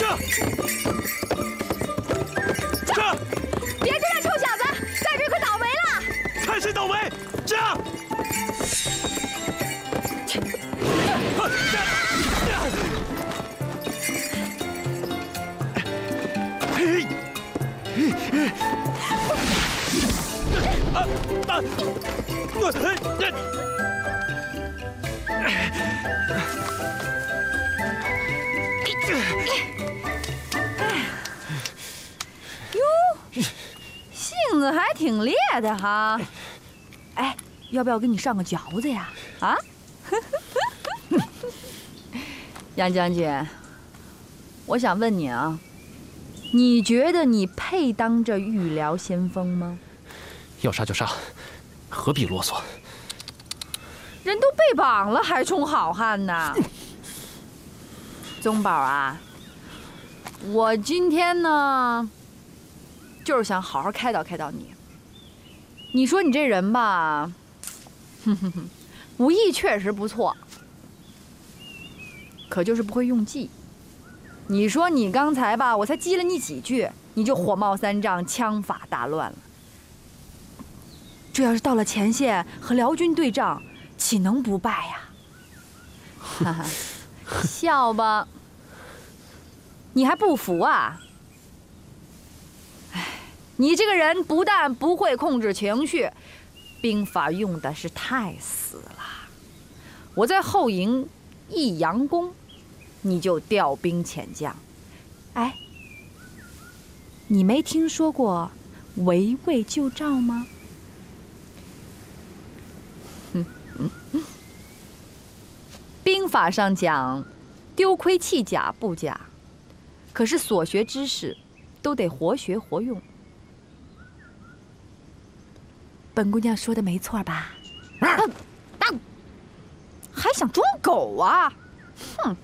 这！ 别这样，臭小子，在这可倒霉了！ 看谁倒霉！这！ 哟，性子还挺烈的哈！哎，要不要给你上个嚼子呀？啊？杨将军，我想问你啊，你觉得你配当这御辽先锋吗？ 要杀就杀，何必啰嗦？ 人都被绑了，还充好汉呢？宗宝啊，我今天呢，就是想好好开导开导你。你说你这人吧，武艺确实不错，可就是不会用计。你说你刚才吧，我才激了你几句，你就火冒三丈，枪法大乱了。这要是到了前线和辽军对仗，岂能不败呀？哈哈，笑吧！你还不服啊？哎，你这个人不但不会控制情绪，兵法用的是太死了。我在后营一佯攻，你就调兵遣将。哎，你没听说过围魏救赵吗？兵法上讲，丢盔弃甲不假，可是所学知识都得活学活用。本姑娘说的没错吧？还想装狗啊？哼！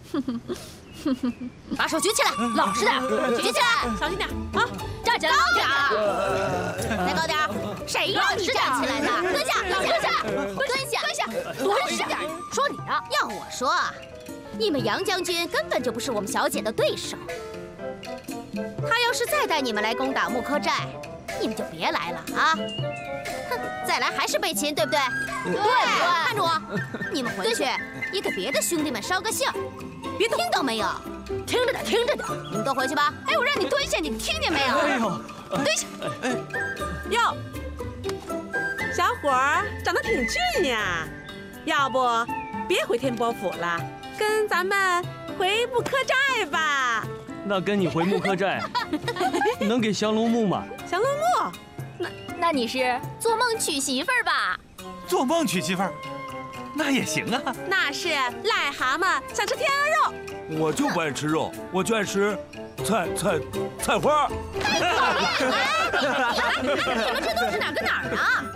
把手举起来，老实点，举起来， 小心点啊！ 站起来，高点儿，再高点儿。谁让你站起来的？蹲下，蹲下，蹲下，蹲下！说你呢？要我说啊，你们杨将军根本就不是我们小姐的对手。他要是再带你们来攻打木柯寨，你们就别来了啊！哼，再来还是被擒，对不对？对，看着我，你们回去也给别的兄弟们捎个信儿。别听到没有？听着点，听着点，你们都回去吧。哎，我让你蹲下，你听见没有？ 哎呦， 蹲下。 哟，小伙儿长得挺俊呀，要不别回天波府了，跟咱们回木柯寨吧。 那跟你回木柯寨，能给降龙木吗？ 降龙木， 那你是做梦娶媳妇儿吧？ 做梦娶媳妇儿，那也行啊。 那是癞蛤蟆想吃天鹅肉。 我就不爱吃肉，我就爱吃菜花。 你们这都是哪儿跟哪儿呢？